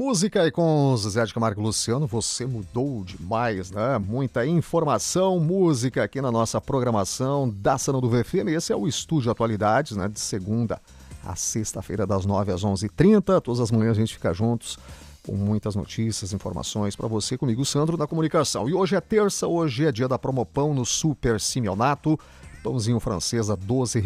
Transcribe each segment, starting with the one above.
Música e com Zezé de Camargo e Luciano, você mudou demais, né? Muita informação, música aqui na nossa programação da Sananduva FM. Esse é o Estúdio Atualidades, né? De segunda a sexta-feira, das 9 às 11h30. Todas as manhãs a gente fica juntos com muitas notícias, informações para você, comigo, Sandro, na comunicação. E hoje é terça, hoje é dia da Promopão no Super Simeonato. Pãozinho francês a R$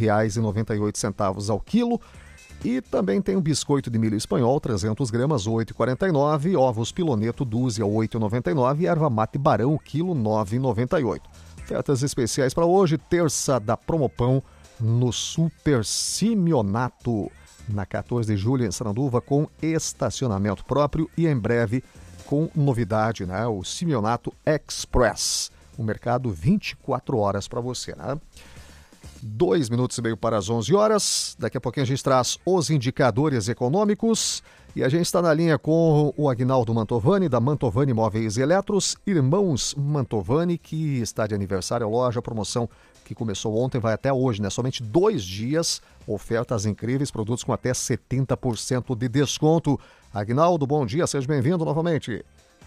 12,98 ao quilo. E também tem o biscoito de milho espanhol, 300 gramas, R$ 8,49. Ovos piloneto, dúzia, R$ 8,99. E erva mate barão, quilo, R$ 9,98. Ofertas especiais para hoje, terça da Promopão no Super Simeonato, na 14 de julho em Sananduva, com estacionamento próprio e em breve com novidade, né? O Simeonato Express. O mercado 24 horas para você, né? 2 minutos e meio para as 11 horas. Daqui a pouquinho a gente traz os indicadores econômicos e a gente está na linha com o Aguinaldo Mantovani, da Mantovani Móveis e Eletros, irmãos Mantovani, que está de aniversário. A loja, a promoção que começou ontem, vai até hoje, né? Somente 2 dias, ofertas incríveis, produtos com até 70% de desconto. Aguinaldo, bom dia, seja bem-vindo novamente.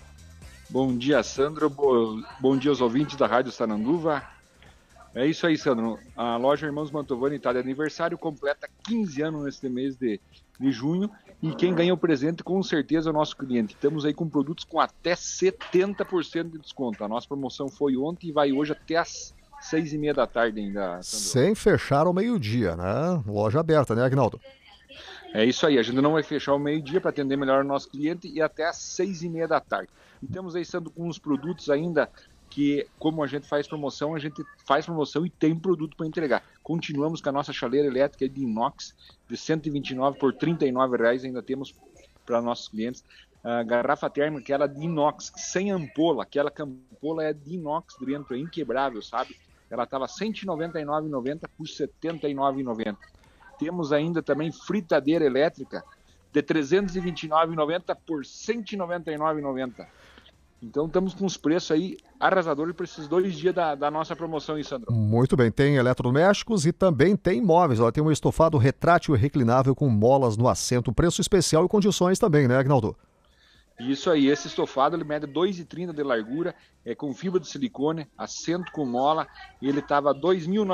Bom dia, Sandro. Bom dia aos ouvintes da Rádio Sananduva. É isso aí, Sandro. A loja Irmãos Mantovani está de aniversário, completa 15 anos neste mês de junho. E quem ganha o presente, com certeza, é o nosso cliente. Estamos aí com produtos com até 70% de desconto. A nossa promoção foi ontem e vai hoje até às 6h30 da tarde ainda, Sandro. Sem fechar ao meio-dia, né? Loja aberta, né, Aguinaldo? É isso aí. A gente não vai fechar ao meio-dia para atender melhor o nosso cliente e até às 6h30 da tarde. E estamos aí sendo com uns produtos ainda que, como a gente faz promoção e tem produto para entregar. Continuamos com a nossa chaleira elétrica de inox, de 129 por R$ 39,00, ainda temos para nossos clientes. A garrafa térmica, aquela de inox, sem ampola, aquela ampola é de inox dentro, é inquebrável, sabe? Ela estava R$ 199,90 por R$ 79,90. Temos ainda também fritadeira elétrica, de R$ 329,90 por R$ 199,90. Então estamos com os preços aí arrasadores para esses 2 dias da nossa promoção aí, Sandro. Muito bem, tem eletrodomésticos e também tem móveis. Ela tem um estofado retrátil e reclinável com molas no assento, preço especial e condições também, né, Aguinaldo? Isso aí, esse estofado ele mede 2,30 de largura, é com fibra de silicone, assento com mola, e ele estava R$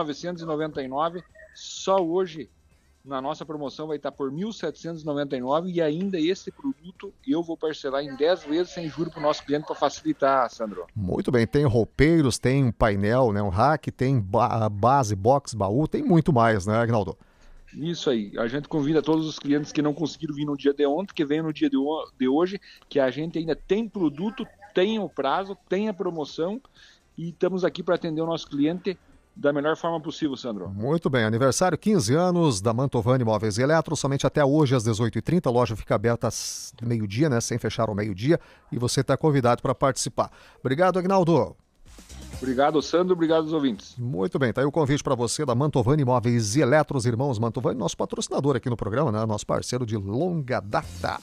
2.999, só hoje na nossa promoção vai estar por R$ 1.799 e ainda esse produto eu vou parcelar em 10 vezes sem juros para o nosso cliente para facilitar, Sandro. Muito bem, tem roupeiros, tem um painel, né, um rack, tem base, box, baú, tem muito mais, né, Aguinaldo? Isso aí, a gente convida todos os clientes que não conseguiram vir no dia de ontem, que venham no dia de hoje, que a gente ainda tem produto, tem o prazo, tem a promoção e estamos aqui para atender o nosso cliente da melhor forma possível, Sandro. Muito bem, aniversário 15 anos da Mantovani Móveis e Eletros, somente até hoje às 18h30, a loja fica aberta às meio-dia, né, sem fechar ao meio-dia, e você está convidado para participar. Obrigado, Aguinaldo. Obrigado, Sandro, obrigado aos ouvintes. Muito bem, tá aí o convite para você da Mantovani Móveis e Eletros, irmãos Mantovani, nosso patrocinador aqui no programa, né, nosso parceiro de longa data.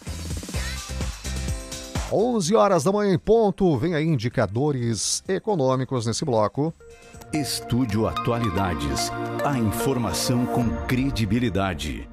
11 horas da manhã em ponto, vem aí indicadores econômicos nesse bloco. Estúdio Atualidades, a informação com credibilidade.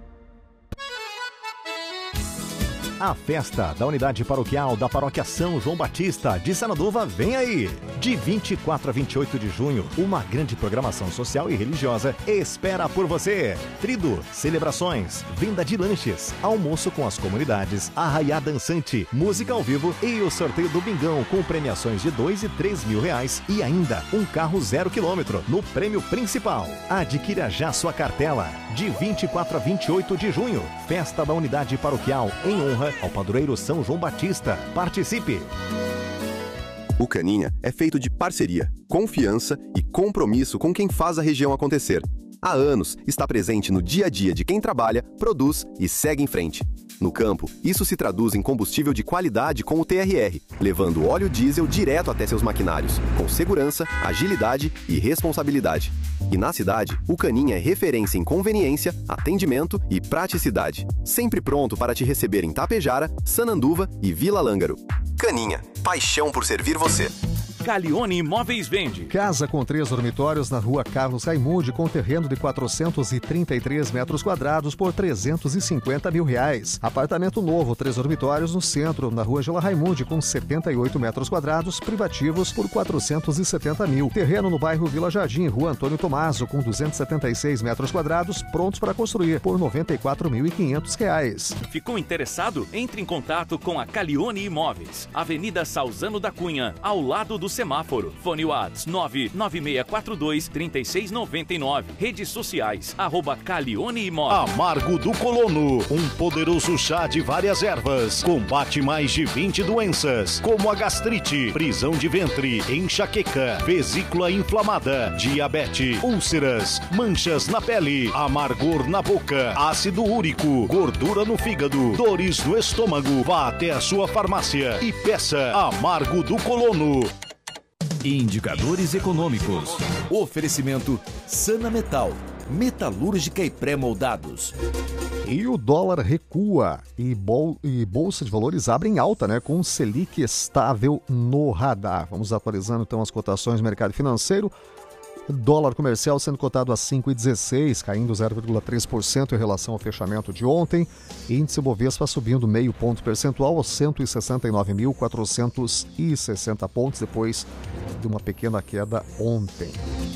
A festa da unidade paroquial da Paróquia São João Batista de Sananduva vem aí! De 24 a 28 de junho, uma grande programação social e religiosa espera por você. Trido, celebrações, venda de lanches, almoço com as comunidades, arraiá dançante, música ao vivo e o sorteio do Bingão com premiações de R$ 2 e R$ 3.000 e ainda um carro 0 km no prêmio principal. Adquira já sua cartela. De 24 a 28 de junho, festa da unidade paroquial em honra ao padroeiro São João Batista. Participe! O Caninha é feito de parceria, confiança e compromisso com quem faz a região acontecer. Há anos está presente no dia a dia de quem trabalha, produz e segue em frente. No campo, isso se traduz em combustível de qualidade com o TRR, levando óleo diesel direto até seus maquinários, com segurança, agilidade e responsabilidade. E na cidade, o Caninha é referência em conveniência, atendimento e praticidade. Sempre pronto para te receber em Tapejara, Sananduva e Vila Lângaro. Caninha, paixão por servir você. Calione Imóveis vende. Casa com 3 dormitórios na rua Carlos Raimundi, com terreno de 433 metros quadrados por R$350 mil. Apartamento novo, 3 dormitórios no centro, na rua Gela Raimundi, com 78 metros quadrados, privativos por R$470 mil. Terreno no bairro Vila Jardim, rua Antônio Tomaso, com 276 metros quadrados, prontos para construir por R$94.500. Ficou interessado? Entre em contato com a Calione Imóveis. Avenida Salzano da Cunha, ao lado do semáforo. Fone WhatsApp 99643-3699. Redes sociais, @Calione Imóveis. Amargo do Colono, um poderoso chá de várias ervas. Combate mais de 20 doenças, como a gastrite, prisão de ventre, enxaqueca, vesícula inflamada, diabetes, úlceras, manchas na pele, amargor na boca, ácido úrico, gordura no fígado, dores no estômago. Vá até a sua farmácia e peça Amargo do Colono. Indicadores econômicos. Oferecimento Sana Metal, metalúrgica e pré-moldados. E o dólar recua e Bolsa de Valores abre em alta, né? Com o Selic estável no radar. Vamos atualizando então as cotações do mercado financeiro. Dólar comercial sendo cotado a 5,16, caindo 0,3% em relação ao fechamento de ontem. Índice Bovespa subindo meio ponto percentual aos 169.460 pontos, depois de uma pequena queda ontem.